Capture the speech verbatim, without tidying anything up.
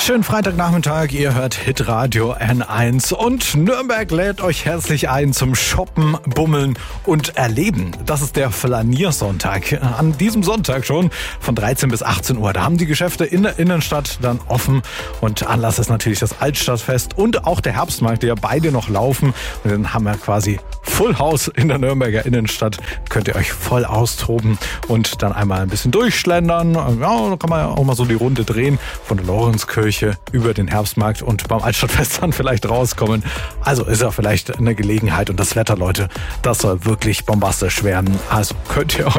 Schönen Freitagnachmittag, ihr hört Hitradio N eins und Nürnberg lädt euch herzlich ein zum Shoppen, Bummeln und Erleben. Das ist der Flaniersonntag. An diesem Sonntag schon von dreizehn bis achtzehn Uhr. Da haben die Geschäfte in der Innenstadt dann offen und Anlass ist natürlich das Altstadtfest und auch der Herbstmarkt, die ja beide noch laufen. Und dann haben wir quasi Full House in der Nürnberger Innenstadt. Könnt ihr euch voll austoben und dann einmal ein bisschen durchschlendern. Ja, da kann man ja auch mal so die Runde drehen von der Lorenzkirche über den Herbstmarkt und beim Altstadtfest dann vielleicht rauskommen. Also ist ja vielleicht eine Gelegenheit und das Wetter, Leute, das soll wirklich bombastisch werden. Also könnt ihr euch